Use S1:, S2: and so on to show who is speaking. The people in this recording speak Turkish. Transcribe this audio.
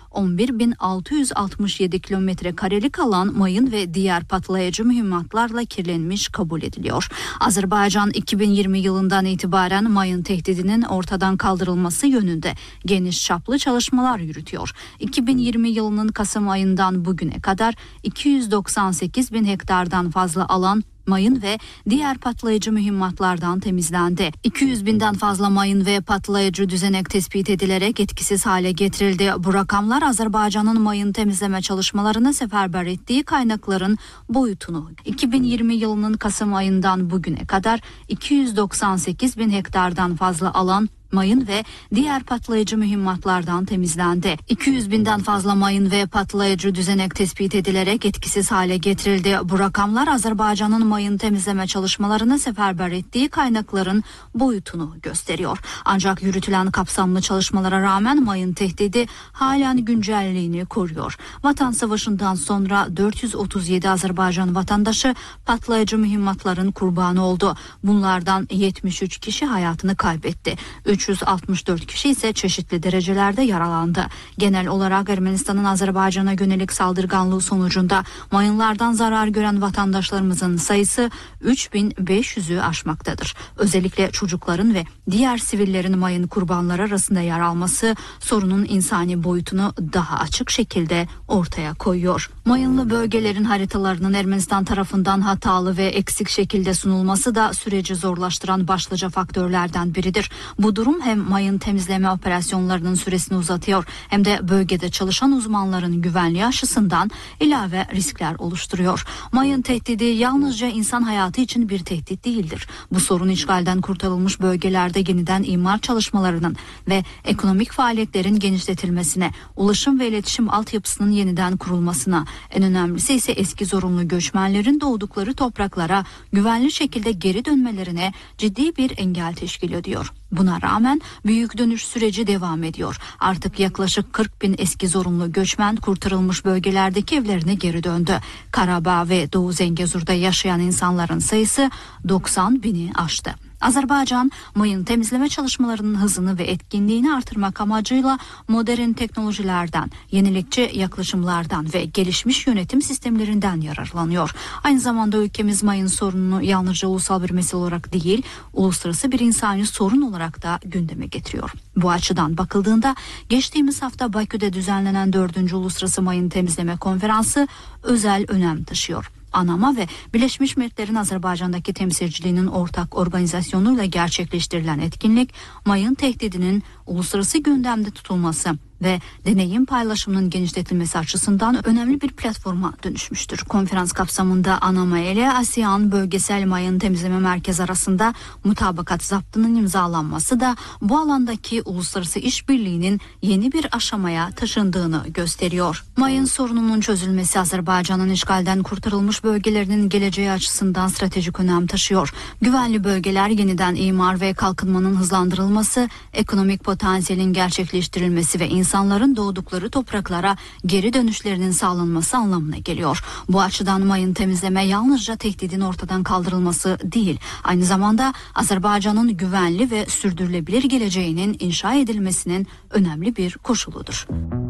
S1: 11.667 kilometre karelik alan mayın ve diğer patlayıcı mühimmatlarla kirlenmiş kabul ediliyor. Azerbaycan 2020 yılından itibaren mayın tehdidinin ortadan kaldırılması yönünde geniş çaplı çalışmalar yürütüyor. 2020 yılının Kasım ayından bugüne kadar 298 bin hektardan fazla alan mayın ve diğer patlayıcı mühimmatlardan temizlendi. 200 binden fazla mayın ve patlayıcı düzenek tespit edilerek etkisiz hale getirildi. Bu rakamlar Azerbaycan'ın mayın temizleme çalışmalarını seferber ettiği kaynakların boyutunu. 2020 yılının Kasım ayından bugüne kadar 298 bin hektardan fazla alan mayın ve diğer patlayıcı mühimmatlardan temizlendi. 200 binden fazla mayın ve patlayıcı düzenek tespit edilerek etkisiz hale getirildi. Bu rakamlar Azerbaycan'ın mayın temizleme çalışmalarını seferber ettiği kaynakların boyutunu gösteriyor. Ancak yürütülen kapsamlı çalışmalara rağmen mayın tehdidi halen güncelliğini koruyor. Vatan Savaşı'ndan sonra 437 Azerbaycan vatandaşı patlayıcı mühimmatların kurbanı oldu. Bunlardan 73 kişi hayatını kaybetti. 364 kişi ise çeşitli derecelerde yaralandı. Genel olarak Ermenistan'ın Azerbaycan'a yönelik saldırganlığı sonucunda mayınlardan zarar gören vatandaşlarımızın sayısı 3500'ü aşmaktadır. Özellikle çocukların ve diğer sivillerin mayın kurbanları arasında yer alması sorunun insani boyutunu daha açık şekilde ortaya koyuyor. Mayınlı bölgelerin haritalarının Ermenistan tarafından hatalı ve eksik şekilde sunulması da süreci zorlaştıran başlıca faktörlerden biridir. Bu durum hem mayın temizleme operasyonlarının süresini uzatıyor hem de bölgede çalışan uzmanların güvenliği açısından ilave riskler oluşturuyor. Mayın tehdidi yalnızca insan hayatı için bir tehdit değildir. Bu sorun işgalden kurtarılmış bölgelerde yeniden imar çalışmalarının ve ekonomik faaliyetlerin genişletilmesine, ulaşım ve iletişim altyapısının yeniden kurulmasına, en önemlisi ise eski zorunlu göçmenlerin doğdukları topraklara güvenli şekilde geri dönmelerine ciddi bir engel teşkil ediyor. Buna rağmen büyük dönüş süreci devam ediyor. Artık yaklaşık 40 bin eski zorunlu göçmen kurtarılmış bölgelerdeki evlerine geri döndü. Karabağ ve Doğu Zengezur'da yaşayan insanların sayısı 90 bini aştı. Azerbaycan, mayın temizleme çalışmalarının hızını ve etkinliğini artırmak amacıyla modern teknolojilerden, yenilikçi yaklaşımlardan ve gelişmiş yönetim sistemlerinden yararlanıyor. Aynı zamanda ülkemiz mayın sorununu yalnızca ulusal bir mesele olarak değil, uluslararası bir insani sorun olarak da gündeme getiriyor. Bu açıdan bakıldığında geçtiğimiz hafta Bakü'de düzenlenen 4. Uluslararası Mayın Temizleme Konferansı özel önem taşıyor. ANAMA ve Birleşmiş Milletler'in Azerbaycan'daki temsilciliğinin ortak organizasyonuyla gerçekleştirilen etkinlik, mayın tehdidinin uluslararası gündemde tutulması ve deneyim paylaşımının genişletilmesi açısından önemli bir platforma dönüşmüştür. Konferans kapsamında ANAMA ile ASEAN Bölgesel Mayın Temizleme Merkezi arasında mutabakat zaptının imzalanması da bu alandaki uluslararası işbirliğinin yeni bir aşamaya taşındığını gösteriyor. Mayın sorununun çözülmesi Azerbaycan'ın işgalden kurtarılmış bölgelerinin geleceği açısından stratejik önem taşıyor. Güvenli bölgeler yeniden imar ve kalkınmanın hızlandırılması, ekonomik potansiyelin gerçekleştirilmesi ve insanların doğdukları topraklara geri dönüşlerinin sağlanması anlamına geliyor. Bu açıdan mayın temizleme yalnızca tehdidin ortadan kaldırılması değil, aynı zamanda Azerbaycan'ın güvenli ve sürdürülebilir geleceğinin inşa edilmesinin önemli bir koşuludur.